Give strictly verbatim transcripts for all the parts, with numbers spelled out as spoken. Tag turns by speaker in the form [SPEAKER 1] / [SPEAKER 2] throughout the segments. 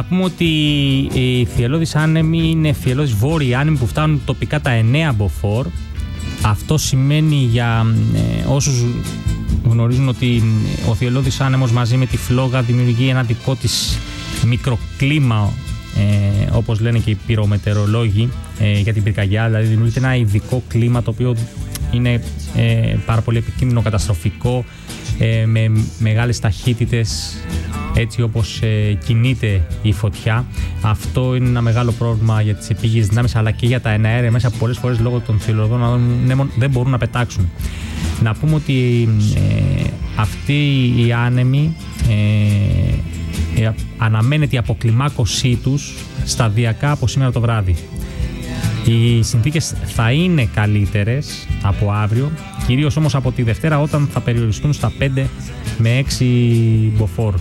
[SPEAKER 1] Να πούμε ότι οι θυελλώδεις άνεμοι είναι θυελλώδεις βόρειοι άνεμοι που φτάνουν τοπικά τα εννέα μποφόρ. Αυτό σημαίνει για ε, όσους γνωρίζουν ότι ο θυελλώδης άνεμος μαζί με τη φλόγα δημιουργεί ένα δικό της μικροκλίμα, ε, όπως λένε και οι πυρομετεωρολόγοι ε, για την πυρκαγιά. Δηλαδή δημιουργείται ένα ειδικό κλίμα το οποίο είναι ε, πάρα πολύ επικίνδυνο, καταστροφικό, ε, με μεγάλες ταχύτητες, έτσι όπως ε, κινείται η φωτιά. Αυτό είναι ένα μεγάλο πρόβλημα για τις επίγειες δυνάμεις αλλά και για τα εναέρια μέσα που πολλές φορές λόγω των θυελλωδών δεν μπορούν να πετάξουν. Να πούμε ότι ε, αυτοί οι άνεμοι ε, ε, αναμένεται η αποκλιμάκωσή τους σταδιακά από σήμερα το βράδυ. Οι συνθήκες θα είναι καλύτερες από αύριο, κυρίως όμως από τη Δευτέρα όταν θα περιοριστούν στα πέντε με έξι μποφόρ.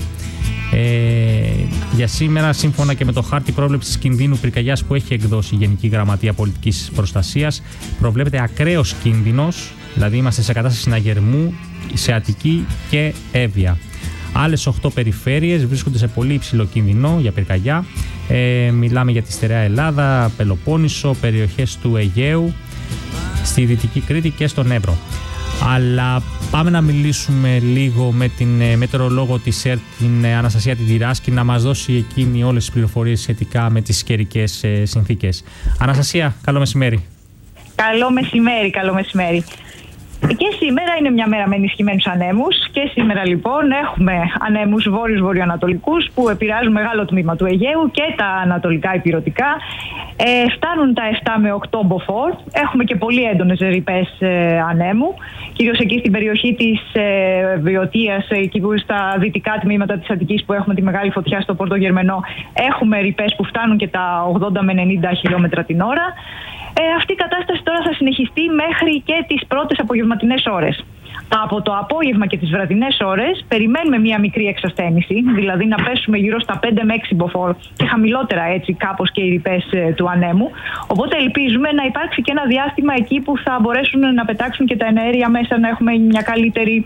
[SPEAKER 1] Ε, για σήμερα, σύμφωνα και με το χάρτη πρόβλεψης κινδύνου πυρκαγιάς που έχει εκδώσει η Γενική Γραμματεία Πολιτικής Προστασίας, προβλέπεται ακραίος κίνδυνος, δηλαδή είμαστε σε κατάσταση συναγερμού σε Αττική και Εύβοια. Άλλες οκτώ περιφέρειες βρίσκονται σε πολύ υψηλό κίνδυνο για πυρκαγιά. Ε, μιλάμε για τη Στερεά Ελλάδα, Πελοπόννησο, περιοχές του Αιγαίου, στη Δυτική Κρήτη και στον Εύρο. Αλλά πάμε να μιλήσουμε λίγο με την μετεωρολόγο της ΕΡΤ, την Αναστασία την Τυράσκη, να μας δώσει εκείνη όλες τις πληροφορίες σχετικά με τις καιρικές συνθήκες. Αναστασία, καλό μεσημέρι.
[SPEAKER 2] Καλό μεσημέρι, καλό μεσημέρι. Και σήμερα είναι μια μέρα με ενισχυμένους ανέμους και σήμερα λοιπόν έχουμε ανέμους βόρειους βορειοανατολικούς που επηρεάζουν μεγάλο τμήμα του Αιγαίου και τα ανατολικά ηπειρωτικά. Ε, φτάνουν τα επτά με οκτώ μποφόρ. Έχουμε και πολύ έντονες ρηπές ε, ανέμου, κυρίως εκεί στην περιοχή της ε, Βιωτίας, εκεί που στα δυτικά τμήματα της Αττικής που έχουμε τη μεγάλη φωτιά στο Πόρτο Γερμενό, έχουμε ρηπές που φτάνουν και τα ογδόντα με ενενήντα χιλιόμετρα την ώρα. Ε, αυτή η κατάσταση τώρα θα συνεχιστεί μέχρι και τις πρώτες απογευματινές ώρες. Από το απόγευμα και τις βραδινές ώρες περιμένουμε μία μικρή εξασθένηση, δηλαδή να πέσουμε γύρω στα πέντε με έξι μποφόρ και χαμηλότερα έτσι κάπως και οι ρηπές ε, του ανέμου. Οπότε ελπίζουμε να υπάρξει και ένα διάστημα εκεί που θα μπορέσουν να πετάξουν και τα εναέρια μέσα, να έχουμε μια καλύτερη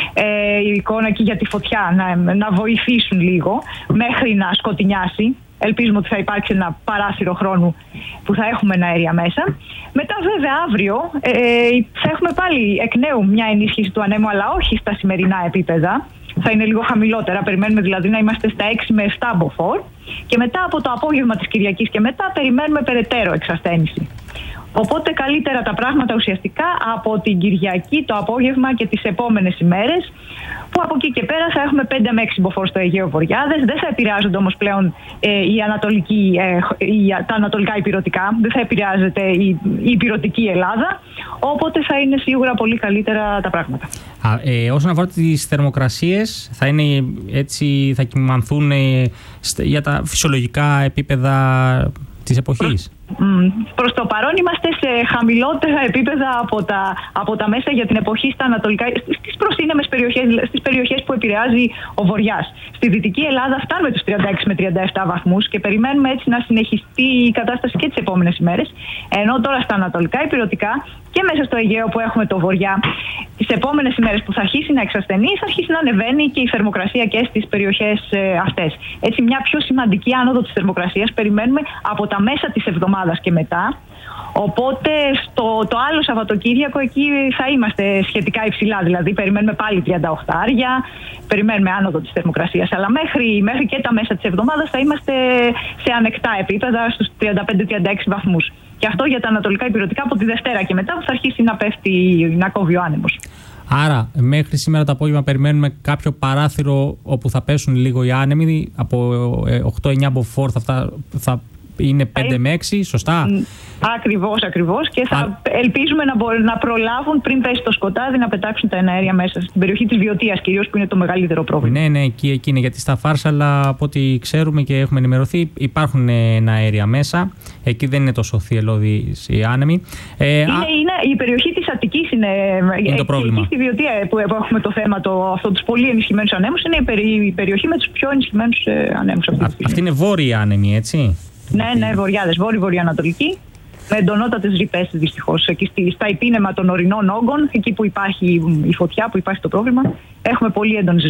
[SPEAKER 2] ε, εικόνα και για τη φωτιά, να, να βοηθήσουν λίγο μέχρι να σκοτεινιάσει. Ελπίζουμε ότι θα υπάρξει ένα παράθυρο χρόνου που θα έχουμε ένα αέρια μέσα. Μετά βέβαια αύριο ε, θα έχουμε πάλι εκ νέου μια ενίσχυση του ανέμου, αλλά όχι στα σημερινά επίπεδα. Θα είναι λίγο χαμηλότερα, περιμένουμε δηλαδή να είμαστε στα έξι με επτά μποφόρ. Και μετά από το απόγευμα της Κυριακής και μετά περιμένουμε περαιτέρω εξασθένηση. Οπότε καλύτερα τα πράγματα ουσιαστικά από την Κυριακή το απόγευμα και τις επόμενες ημέρες, που από εκεί και πέρα θα έχουμε πέντε με έξι μποφόρ στο Αιγαίο Βορειάδες. Δεν θα επηρεάζονται όμως πλέον ε, η ανατολική, ε, η, τα ανατολικά ηπειρωτικά, δεν θα επηρεάζεται η, η ηπειρωτική Ελλάδα, οπότε θα είναι σίγουρα πολύ καλύτερα τα πράγματα.
[SPEAKER 1] Α, ε, όσον αφορά τις θερμοκρασίες, θα, είναι, έτσι, θα κυμανθούν ε, για τα φυσιολογικά επίπεδα της εποχής.
[SPEAKER 2] Προς το παρόν είμαστε σε χαμηλότερα επίπεδα από τα, από τα μέσα για την εποχή στα ανατολικά, στις προσύνεμες περιοχές, στις περιοχές που επηρεάζει ο Βορειάς. Στη Δυτική Ελλάδα φτάνουμε τους τριάντα έξι με τριάντα επτά βαθμούς και περιμένουμε έτσι να συνεχιστεί η κατάσταση και τις επόμενες ημέρες. Ενώ τώρα στα ανατολικά ηπειρωτικά και μέσα στο Αιγαίο που έχουμε το Βορειά, τις επόμενες ημέρες που θα αρχίσει να εξασθενεί, θα αρχίσει να ανεβαίνει και η θερμοκρασία και στις περιοχές ε, αυτές. Έτσι, μια πιο σημαντική άνοδο της θερμοκρασίας περιμένουμε από τα μέσα της εβδομάδας και μετά. Οπότε στο το άλλο Σαββατοκύριακο εκεί θα είμαστε σχετικά υψηλά, δηλαδή περιμένουμε πάλι τριάντα οκτώ άρια, περιμένουμε άνοδο της θερμοκρασίας, αλλά μέχρι, μέχρι και τα μέσα της εβδομάδας θα είμαστε σε ανεκτά επίπεδα στους τριάντα πέντε με τριάντα έξι βαθμούς. Και αυτό για τα ανατολικά ηπειρωτικά από τη Δευτέρα και μετά που θα αρχίσει να πέφτει, να κόβει ο άνεμος.
[SPEAKER 1] Άρα, μέχρι σήμερα το απόγευμα περιμένουμε κάποιο παράθυρο όπου θα πέσουν λίγο οι άνεμοι, από οκτώ εννιά μποφόρ θα, θα, θα είναι πέντε με έξι, σωστά?
[SPEAKER 2] Ακριβώς, ακριβώς. Και θα Α... ελπίζουμε να, μπο... να προλάβουν πριν πέσει το σκοτάδι να πετάξουν τα εναέρια μέσα στην περιοχή της Βιωτίας, κυρίως που είναι το μεγαλύτερο πρόβλημα.
[SPEAKER 1] Ναι, ναι, εκεί, εκεί είναι. Γιατί στα Φάρσαλα, από ό,τι ξέρουμε και έχουμε ενημερωθεί, υπάρχουν εναέρια μέσα. Εκεί δεν είναι τόσο θυελλώδεις οι άνεμοι. Ε,
[SPEAKER 2] είναι, α... είναι, η περιοχή της Αττικής είναι,
[SPEAKER 1] είναι το πρόβλημα.
[SPEAKER 2] Εκεί στη Βιωτία που έχουμε το θέμα το, αυτό τους πολύ ενισχυμένους ανέμους, είναι η, περι... η περιοχή με τους πιο ενισχυμένους ανέμους. Αυτή,
[SPEAKER 1] αυτή είναι βόρειοι άνεμοι, έτσι?
[SPEAKER 2] Ναι, ναι, Βορειάδες, βόρειο-βορειοανατολική, με εντονότατες ρηπές δυστυχώς. Εκεί στα υπήνεμα των ορεινών όγκων, εκεί που υπάρχει η φωτιά, που υπάρχει το πρόβλημα, έχουμε πολύ έντονες